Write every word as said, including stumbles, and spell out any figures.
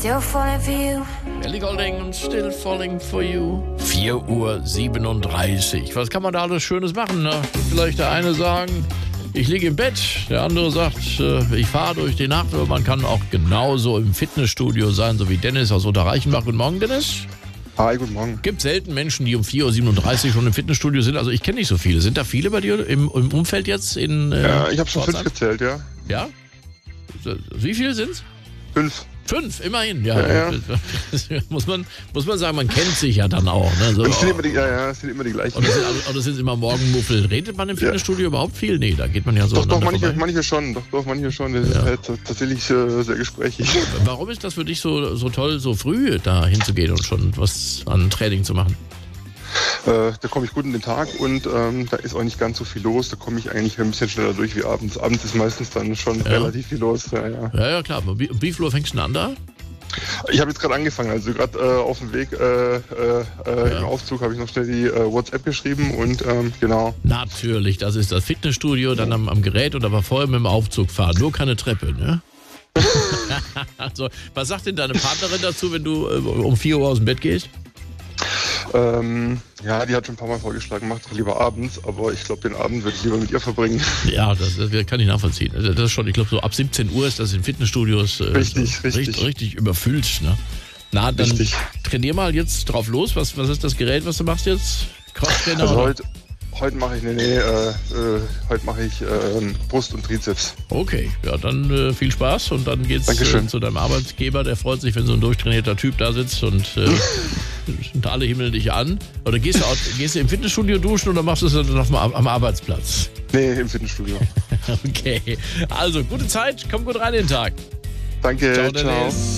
Still falling for you. Ellie Goulding und Still Falling for You. vier Uhr siebenunddreißig. Was kann man da alles Schönes machen? Ne? Vielleicht der eine sagen, ich liege im Bett. Der andere sagt, ich fahre durch die Nacht. Aber man kann auch genauso im Fitnessstudio sein, so wie Dennis aus Unterreichenbach. Guten Morgen, Dennis. Hi, guten Morgen. Gibt selten Menschen, die um vier Uhr siebenunddreißig schon im Fitnessstudio sind. Also ich kenne nicht so viele. Sind da viele bei dir im, im Umfeld jetzt? In, äh, ja, ich habe schon fünf gezählt, ja. Ja? Wie viele sind's? Fünf. Fünf, immerhin, ja. Ja, ja. muss, man, muss man sagen, man kennt sich ja dann auch. Ne? So, Und es sind immer die, ja, ja, es sind immer die gleichen. Oder sind, oder sind immer Morgenmuffel. Redet man im Fitnessstudio ja. überhaupt viel? Nee, da geht man ja so. Doch, doch, manche, manche schon. Doch, doch, manche schon. Das ja. ist halt tatsächlich äh, sehr gesprächig. Warum ist das für dich so, so toll, so früh da hinzugehen und schon was an Training zu machen? Äh, da komme ich gut in den Tag und ähm, da ist auch nicht ganz so viel los. Da komme ich eigentlich ein bisschen schneller durch wie abends. Abends ist meistens dann schon ja. relativ viel los. Ja, ja, ja, ja klar. Wie, wie viel Uhr fängst du an da? Ich habe jetzt gerade angefangen, also gerade äh, auf dem Weg äh, äh, ja. im Aufzug habe ich noch schnell die äh, WhatsApp geschrieben und ähm, genau. Natürlich, das ist das Fitnessstudio, dann am, am Gerät und aber vorher mit dem Aufzug fahren, nur keine Treppe, ne? Also, was sagt denn deine Partnerin dazu, wenn du äh, um vier Uhr aus dem Bett gehst? Ähm, ja, die hat schon ein paar Mal vorgeschlagen, macht doch lieber abends, aber ich glaube, den Abend würde ich lieber mit ihr verbringen. Ja, das, das kann ich nachvollziehen. Das ist schon, ich glaube, so ab siebzehn Uhr ist das in Fitnessstudios äh, richtig, so richtig. richtig, richtig überfüllt. Ne? Na, dann richtig. Trainier mal jetzt drauf los. Was, was ist das Gerät, was du machst jetzt? Crosstrainer? Also heute, heute mache ich, nee, nee, äh, äh, heute mache ich äh, Brust und Trizeps. Okay, ja, dann äh, viel Spaß und dann geht's äh, zu deinem Arbeitgeber. Der freut sich, wenn so ein durchtrainierter Typ da sitzt und äh, und alle himmeln dich an. Oder gehst du, auch, gehst du im Fitnessstudio duschen oder machst du es dann auf dem, am Arbeitsplatz? Nee, im Fitnessstudio. Okay, also gute Zeit, komm gut rein in den Tag. Danke, ciao. ciao.